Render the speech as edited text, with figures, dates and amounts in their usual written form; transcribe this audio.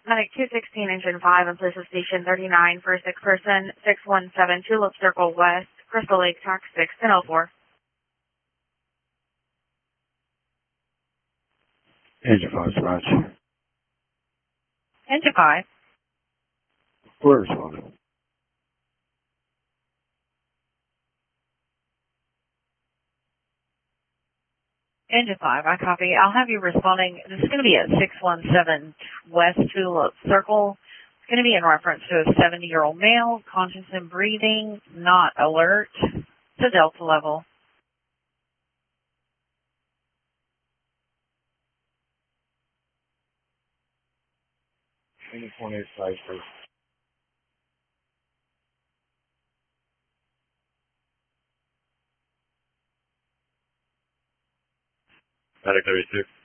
Medic 216, Engine 5, and police station 39 for a sick person, 617 Tulip Circle West, Crystal Lake, Tax 6, 1004. Engine 5, Roger. Engine 5. We're responding. Engine 5, I copy. I'll have you responding. This is going to be at 617 West Tulip Circle. It's going to be in reference to a 70-year-old male, conscious and breathing, not alert, to Delta level. Engine 28, Cypher. Medic 32.